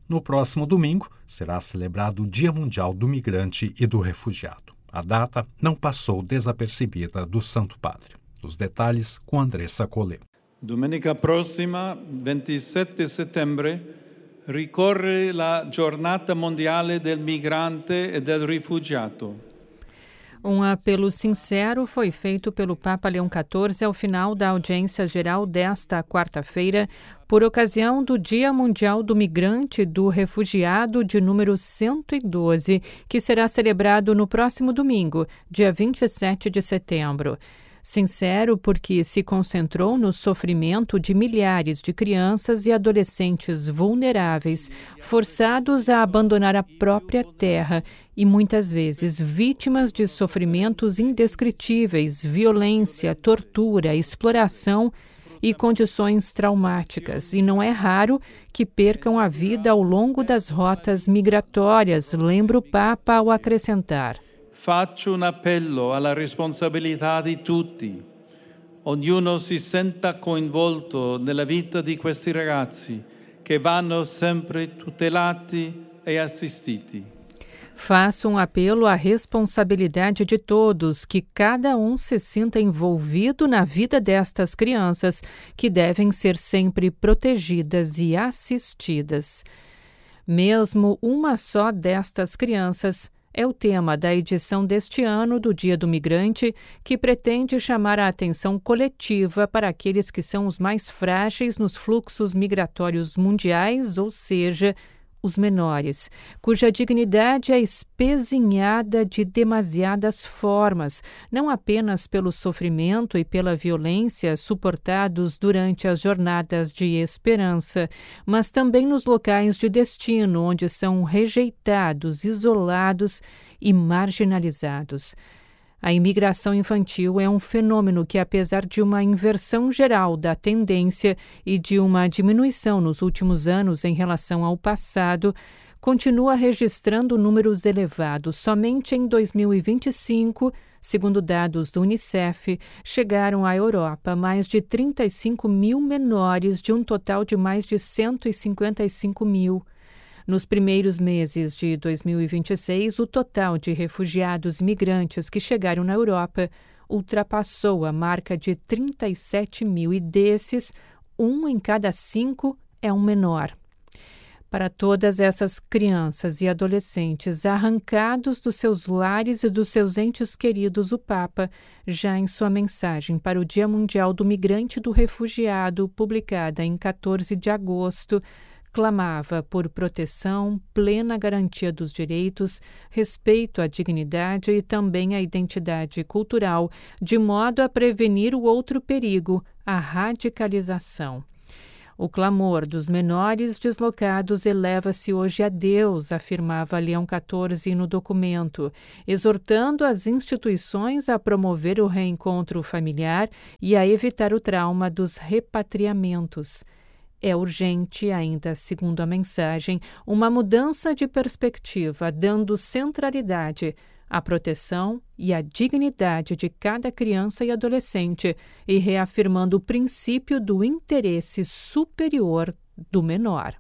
No próximo domingo, será celebrado o Dia Mundial do Migrante e do Refugiado. A data não passou desapercebida do Santo Padre. Os detalhes com Andressa Collet. Domenica prossima, 27 settembre, ricorre la Giornata Mondiale del Migrante e del Rifugiato. Um apelo sincero foi feito pelo Papa Leão XIV ao final da audiência geral desta quarta-feira, por ocasião do Dia Mundial do Migrante e do Refugiado de número 112, que será celebrado no próximo domingo, dia 27 de setembro. Sincero porque se concentrou no sofrimento de milhares de crianças e adolescentes vulneráveis, forçados a abandonar a própria terra e muitas vezes vítimas de sofrimentos indescritíveis, violência, tortura, exploração e condições traumáticas, e não é raro que percam a vida ao longo das rotas migratórias, lembra o Papa ao acrescentar. Faccio un appello alla responsabilità di tutti. Ognuno si senta coinvolto nella vita di questi ragazzi che vanno sempre tutelati e assistiti. Faço um apelo à responsabilidade de todos, que cada um se sinta envolvido na vida destas crianças, que devem ser sempre protegidas e assistidas. Mesmo uma só destas crianças é o tema da edição deste ano do Dia do Migrante, que pretende chamar a atenção coletiva para aqueles que são os mais frágeis nos fluxos migratórios mundiais, ou seja, os menores, cuja dignidade é espezinhada de demasiadas formas, não apenas pelo sofrimento e pela violência suportados durante as jornadas de esperança, mas também nos locais de destino, onde são rejeitados, isolados e marginalizados. A imigração infantil é um fenômeno que, apesar de uma inversão geral da tendência e de uma diminuição nos últimos anos em relação ao passado, continua registrando números elevados. Somente em 2025, segundo dados do Unicef, chegaram à Europa mais de 35 mil menores, de um total de mais de 155 mil. Nos primeiros meses de 2026, o total de refugiados e migrantes que chegaram na Europa ultrapassou a marca de 37 mil e desses, 1 em cada 5 é um menor. Para todas essas crianças e adolescentes arrancados dos seus lares e dos seus entes queridos, o Papa, já em sua mensagem para o Dia Mundial do Migrante e do Refugiado, publicada em 14 de agosto, clamava por proteção, plena garantia dos direitos, respeito à dignidade e também à identidade cultural, de modo a prevenir o outro perigo, a radicalização. O clamor dos menores deslocados eleva-se hoje a Deus, afirmava Leão XIV no documento, exortando as instituições a promover o reencontro familiar e a evitar o trauma dos repatriamentos. É urgente, ainda segundo a mensagem, uma mudança de perspectiva, dando centralidade à proteção e à dignidade de cada criança e adolescente e reafirmando o princípio do interesse superior do menor.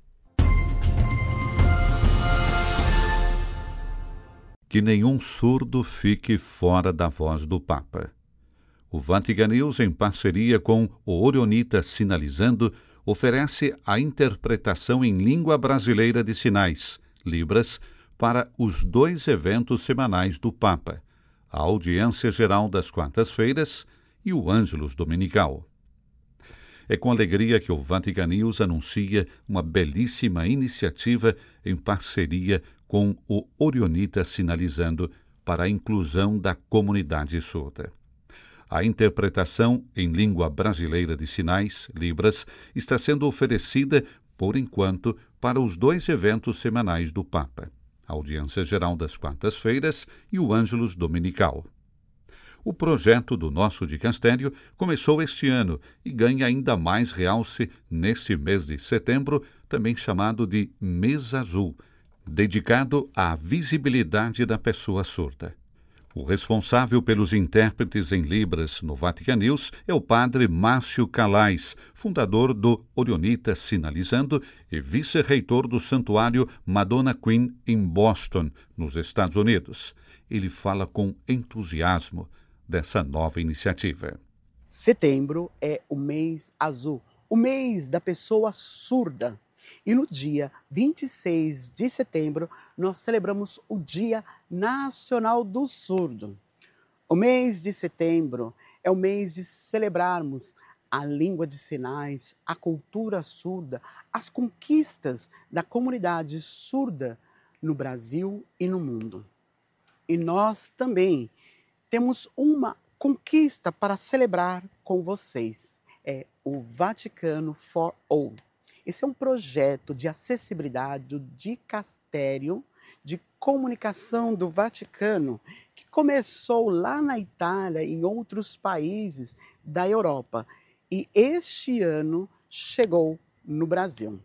Que nenhum surdo fique fora da voz do Papa. O Vatican News, em parceria com o Orionita Sinalizando, oferece a interpretação em língua brasileira de sinais, Libras, para os 2 eventos semanais do Papa, a Audiência Geral das quartas-feiras e o Ângelus Dominical. É com alegria que o Vatican News anuncia uma belíssima iniciativa em parceria com o Orionita Sinalizando para a inclusão da comunidade surda. A interpretação em língua brasileira de sinais, Libras, está sendo oferecida, por enquanto, para os 2 eventos semanais do Papa, a Audiência Geral das quartas-feiras e o Ângelus Dominical. O projeto do nosso dicastério começou este ano e ganha ainda mais realce neste mês de setembro, também chamado de Mês Azul, dedicado à visibilidade da pessoa surda. O responsável pelos intérpretes em Libras no Vatican News é o padre Márcio Calais, fundador do Orionita Sinalizando e vice-reitor do Santuário Madonna Queen em Boston, nos Estados Unidos. Ele fala com entusiasmo dessa nova iniciativa. Setembro é o mês azul, o mês da pessoa surda. E no dia 26 de setembro, nós celebramos o Dia Nacional do Surdo. O mês de setembro é o mês de celebrarmos a língua de sinais, a cultura surda, as conquistas da comunidade surda no Brasil e no mundo. E nós também temos uma conquista para celebrar com vocês. É o Vaticano for All. Esse é um projeto de acessibilidade do Dicastério de Comunicação do Vaticano, que começou lá na Itália e em outros países da Europa. E este ano chegou no Brasil.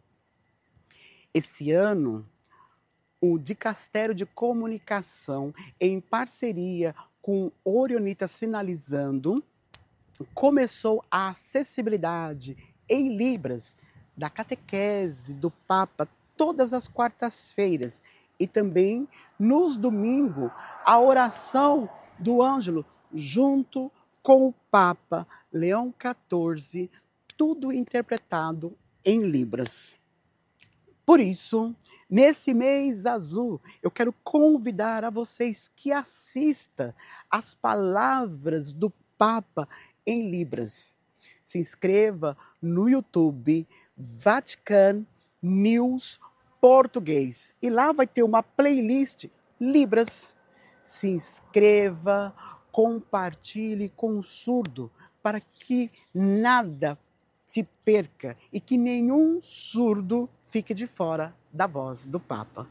Esse ano, o Dicastério de Comunicação, em parceria com o Orionita Sinalizando, começou a acessibilidade em Libras da catequese do Papa todas as quartas-feiras e também nos domingos a oração do Ângelo junto com o Papa Leão XIV, tudo interpretado em Libras. Por isso, nesse mês azul, eu quero convidar a vocês que assistam às palavras do Papa em Libras. Se inscreva no YouTube Vatican News Português. E lá vai ter uma playlist Libras. Se inscreva, compartilhe com o surdo para que nada se perca e que nenhum surdo fique de fora da voz do Papa.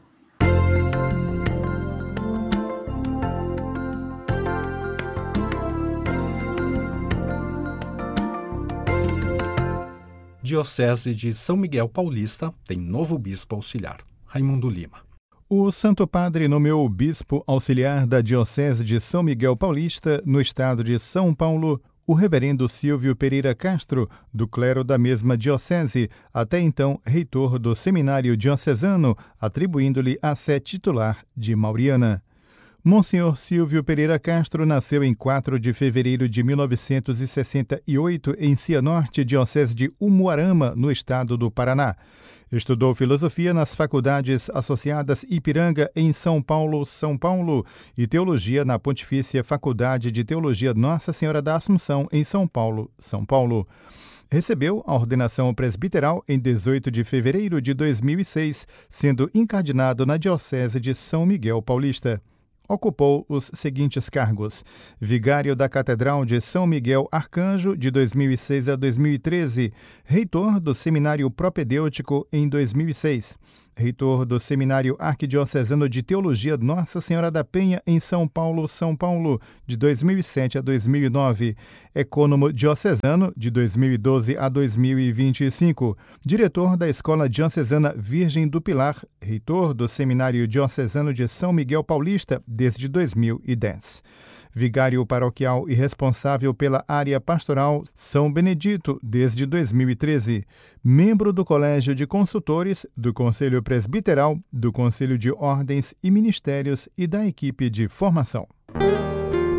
Diocese de São Miguel Paulista tem novo bispo auxiliar, Raimundo Lima. O Santo Padre nomeou o bispo auxiliar da Diocese de São Miguel Paulista, no estado de São Paulo, o reverendo Silvio Pereira Castro, do clero da mesma diocese, até então reitor do Seminário Diocesano, atribuindo-lhe a sé titular de Mauriana. Monsenhor Silvio Pereira Castro nasceu em 4 de fevereiro de 1968 em Cianorte, diocese de Umuarama, no estado do Paraná. Estudou filosofia nas faculdades associadas Ipiranga, em São Paulo, e teologia na Pontifícia Faculdade de Teologia Nossa Senhora da Assunção, em São Paulo. Recebeu a ordenação presbiteral em 18 de fevereiro de 2006, sendo incardinado na Diocese de São Miguel Paulista. Ocupou os seguintes cargos: vigário da Catedral de São Miguel Arcanjo, de 2006 a 2013, reitor do Seminário Propedêutico em 2006, reitor do Seminário Arquidiocesano de Teologia Nossa Senhora da Penha, em São Paulo, de 2007 a 2009, ecônomo diocesano, de 2012 a 2025, diretor da Escola Diocesana Virgem do Pilar, reitor do Seminário Diocesano de São Miguel Paulista, desde 2010. Vigário paroquial e responsável pela área pastoral São Benedito, desde 2013. Membro do Colégio de Consultores, do Conselho Presbiteral, do Conselho de Ordens e Ministérios e da equipe de formação.